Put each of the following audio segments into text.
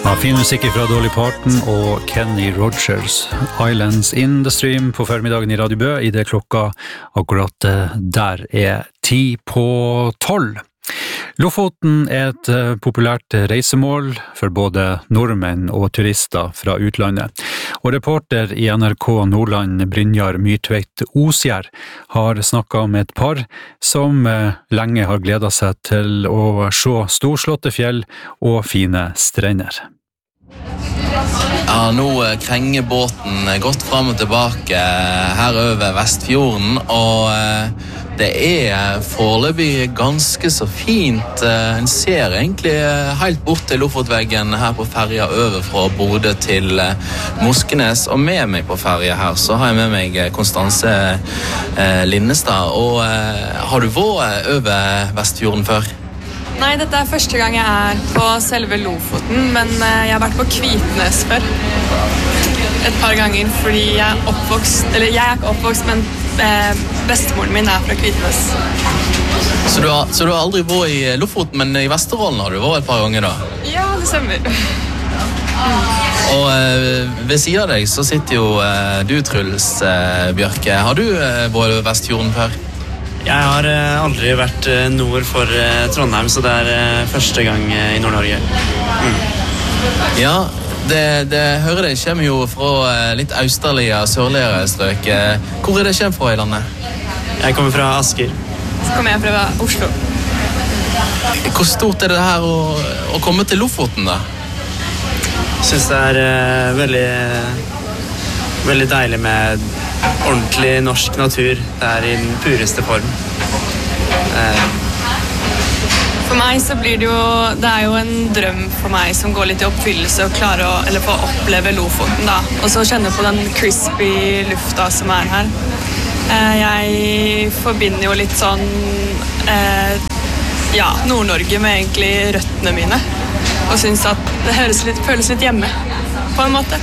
Fin musikk fra Dolly Parton og Kenny Rogers. Islands in the Stream på formiddagen i Radio Bø, I det klokka akkurat der 10:12. Lofoten et populært reisemål for både nordmenn og turister fra utlandet. Og reporter I NRK Nordland, Brynjar Myrtveit Osgjerd, har snakket med et par som lenge har gledet seg til å se storslåtte fjell og fine strender. Ja, nå krenger båten godt frem og tilbake her over Vestfjorden, og det foreløpig ganske så fint. En ser egentlig helt bort til Lofotveggen her på ferja over fra Bodø til Moskenes, og med meg på ferja her så har jeg med meg Konstanse Linnestad. Og har du vært over Vestfjorden før? Nei, dette første gang jeg på selve Lofoten, men jeg har vært på Kvitnes før. Et par ganger, fordi jeg oppvokst, eller jeg ikke oppvokst, men bestemoren min fra Kvitnes. Så du har aldri vært I Lofoten, men I Vesterålen har du vært et par ganger da? Ja, det stemmer. Og ved siden av deg så sitter jo du, Truls Bjørke. Har du vært over Vestfjorden før? Jeg har aldri vært nord for Trondheim, så det første gang I Nord-Norge. Ja, det hører det kommer jo fra litt austerlige og sørligere strøk. Hvor det kommer fra I landet? Jeg kommer fra Asker. Så kommer jeg fra Oslo. Hvor stort det her å komme til Lofoten da? Jeg synes det veldig deilig med ordentlig norsk natur. Det I den pureste form. For meg så blir det jo en drøm for meg som går litt I oppfyllelse å klare å få oppleve Lofoten da. Og så kjenne på den crispy lufta som her. Jeg forbinder jo litt sånn, Nord-Norge med egentlig røttene mine. Og synes at det føles litt hjemme, på en måte.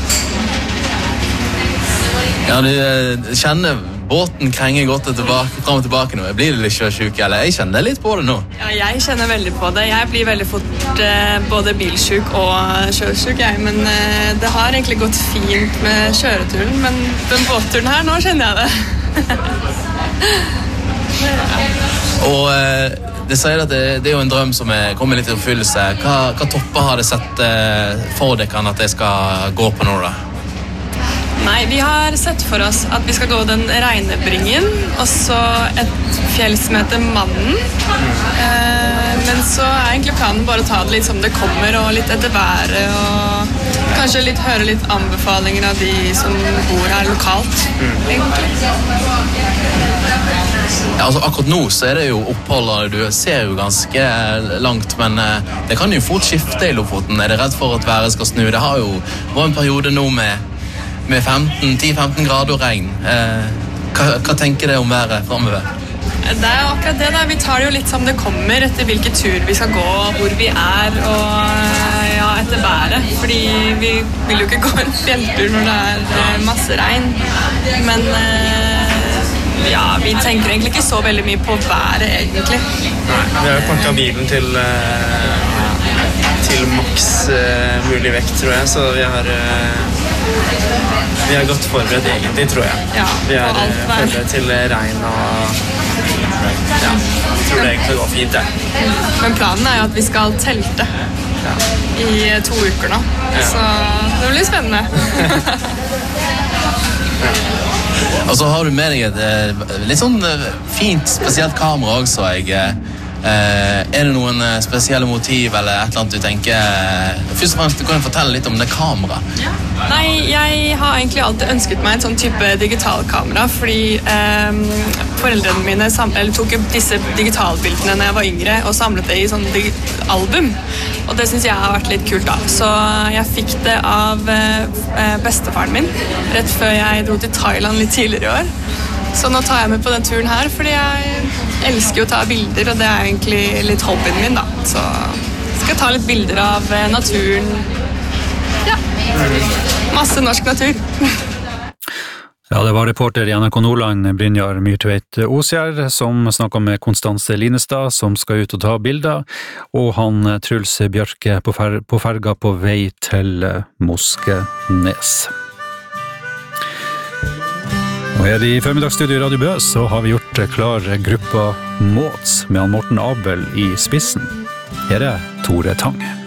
Ja, du kjenner båten krenger godt frem og tilbake nå. Blir du litt sjøsjuk, eller? Jeg kjenner litt på det nå. Ja, jeg kjenner veldig på det. Jeg blir veldig fort både bilsjuk og sjøsjuk, men det har egentlig gått fint med kjøreturen, men den båtturen her, nå kjenner jeg det. Og det sier at det jo en drøm som kommer litt I oppfyllelse. Hva topper har det sett for dere at jeg skal gå på nå da? Nei, vi har sett for oss at vi skal gå den Reinebringen, og så et fjell som heter Mannen. Men så egentlig planen bare å ta det litt som det kommer, og litt etter været, og kanskje høre litt anbefalinger av de som bor her lokalt, egentlig. Ja, altså akkurat nå så det jo oppholdet, du ser jo ganske langt, men det kan jo fort skifte I Lofoten. Det redd for at været skal snu? Det har jo vært en periode nå med 10-15 grader og regn. Hva tenker du om været fremover? Det akkurat det da. Vi tar det jo litt som det kommer etter hvilke tur vi skal gå, hvor vi og etter været. Fordi vi vil jo ikke gå en fjelltur når det masse regn. Men vi tenker egentlig ikke så veldig mye på været egentlig. Nei, vi har pakket bilen til maks mulig vekt, tror jeg, så vi har godt forberedt egentlig, tror jeg. Ja, vi har forberedt til regn og jeg tror det egentlig går fint, ja. Men planen jo at vi skal telte I 2 uker nå, så det blir spennende. Og så har du med deg et litt sånn fint, spesielt kamera også, det noen spesielle motiv eller et eller annet du tenker? Først og fremst, du kan fortelle litt om det kamera. Nei, jeg har egentlig alltid ønsket meg en sånn type digitalkamera, fordi foreldrene mine tok opp disse digitalbildene når jeg var yngre, og samlet det I sånn album. Og det synes jeg har vært litt kult da. Så jeg fikk det av bestefaren min, rett før jeg dro til Thailand litt tidligere I år. Så nå tar jeg med på den turen her, fordi jeg elsker å ta bilder, og det egentlig litt hobbyen min da. Så jeg skal ta litt bilder av naturen. Ja, masse norsk natur. Ja, det var reporter i NRK Nordland, Brynjar Myrtveit Osgjerd, som snakket med Konstanse Linestad, som skal ut og ta bilder, og han Truls Bjørke på ferga på vei til Moskenes. Og her i formiddagsstudio i Radio Bø så har vi gjort klar gruppa Måts med han Morten Abel i spissen. Her er Tore Tang.